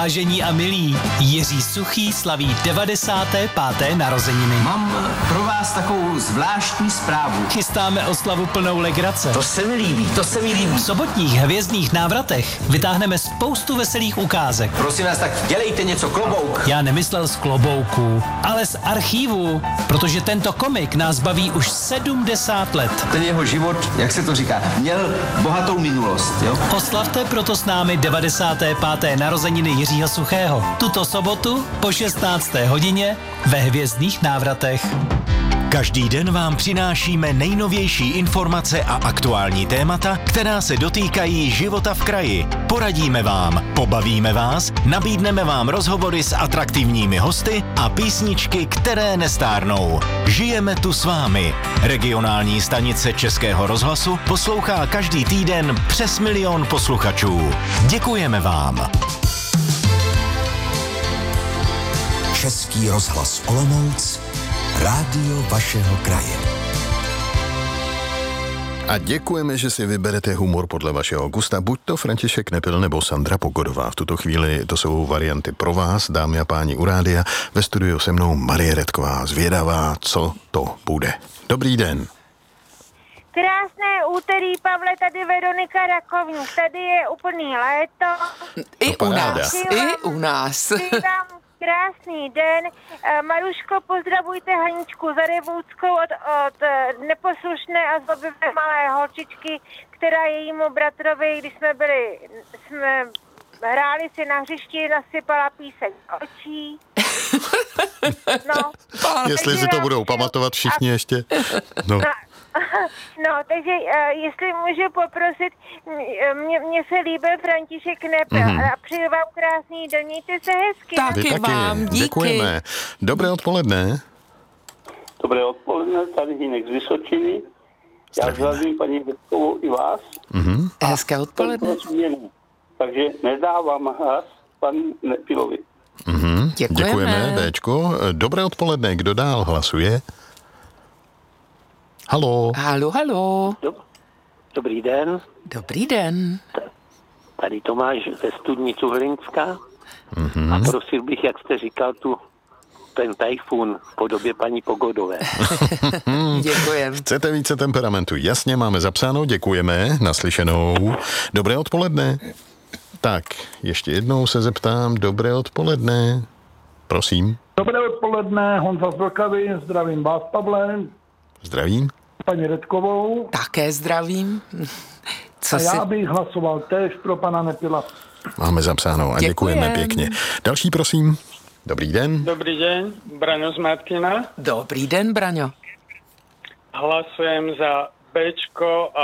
Vážení a milí, Jiří Suchý slaví 95. narozeniny. Mám pro vás takovou zvláštní zprávu. Chystáme oslavu plnou legrace. To se mi líbí. V sobotních hvězdných návratech vytáhneme spoustu veselých ukázek. Prosím vás, tak dělejte něco, klobouk. Já nemyslel z klobouků, ale z archívu, protože tento komik nás baví už 70 let. Ten jeho život, jak se to říká, měl bohatou minulost, jo? Oslavte proto s námi 95. narozeniny Jiřího Suchého. Tuto sobotu po 16. hodině ve hvězdných návratech. Každý den vám přinášíme nejnovější informace a aktuální témata, která se dotýkají života v kraji. Poradíme vám, pobavíme vás, nabídneme vám rozhovory s atraktivními hosty a písničky, které nestárnou. Žijeme tu s vámi. Regionální stanice Českého rozhlasu poslouchá každý týden přes 1 milion posluchačů. Děkujeme vám. Český rozhlas Olomouc, rádio vašeho kraje. A děkujeme, že si vyberete humor podle vašeho gusta. Buď to František Nepil nebo Sandra Pogodová. V tuto chvíli to jsou varianty pro vás, dámy a páni u rádia. Ve studiu se mnou Marie Redková, zvědavá, co to bude. Dobrý den. Krásné úterý, Pavle, tady Veronika Rakovník. Tady je úplný léto. I u nás. Přeji vám krásný den. Maruško, pozdravujte Haničku Zarevouckou od neposlušné a zlobivé malé holčičky, která jejímu bratrovi, když jsme hráli si na hřišti, nasypala píseň očí. No, Jestli si to budou pamatovat všichni ještě. No, takže jestli můžu poprosit, mně se líbil František Nepil a přeju vám krásný den, mějte se hezky. Taky vám, díky. Děkujeme. Dobré odpoledne. Dobré odpoledne, tady Hinek z Vysočiny. Já zdravím paní Větkovou i vás. Hezké odpoledne. Takže nedávám hlas panu Nepilovi. Děkujeme, Béčko. Dobré odpoledne, kdo dál hlasuje? Haló. Haló. Dobrý den. Dobrý den. Tady Tomáš ze Studní Cuhlinská. A prosil bych, jak jste říkal, ten tajfun v podobě paní Pogodové. Děkujem. Chcete více temperamentu? Jasně, máme zapsáno, děkujeme, naslyšenou. Dobré odpoledne. Tak, ještě jednou se zeptám, dobré odpoledne. Prosím. Dobré odpoledne, Honza z Vlkavy, zdravím vás, Pavle. Zdravím. Paní Redkovou. Také zdravím. Já bych hlasoval též pro pana Nepila. Máme zapsáno a děkujeme pěkně. Další, prosím. Dobrý den. Dobrý den, Braňo z Martina. Dobrý den, Braňo. Hlasujem za Bčko a